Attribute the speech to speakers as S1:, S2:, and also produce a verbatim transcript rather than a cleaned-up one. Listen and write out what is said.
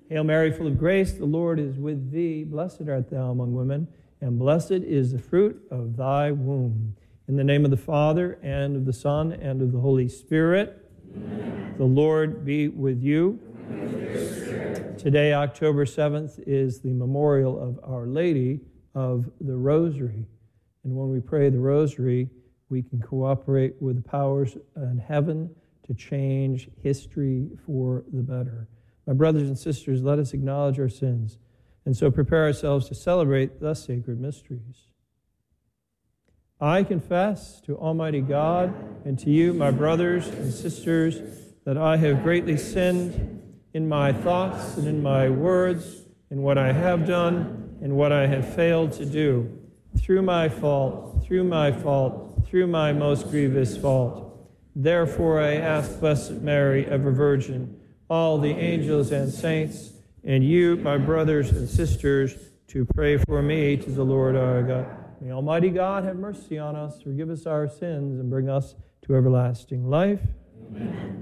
S1: Hail Mary, full of grace, the Lord is with thee. Blessed art thou among women, and blessed is the fruit of thy womb. In the name of the Father, and of the Son, and of the Holy Spirit, amen. The Lord be with you. And with your spirit. Today, October seventh, is the memorial of Our Lady of the Rosary. And when we pray the Rosary, we can cooperate with the powers in heaven to change history for the better. My brothers and sisters, let us acknowledge our sins and so prepare ourselves to celebrate the sacred mysteries. I confess to Almighty God and to you, my brothers and sisters, that I have greatly sinned in my thoughts and in my words, in what I have done and what I have failed to do, through my fault, through my fault, through my most grievous fault. Therefore I ask Blessed Mary, ever Virgin, all the angels and saints, and you, my brothers and sisters, to pray for me to the Lord our God. May Almighty God have mercy on us, forgive us our sins, and bring us to everlasting life. Amen.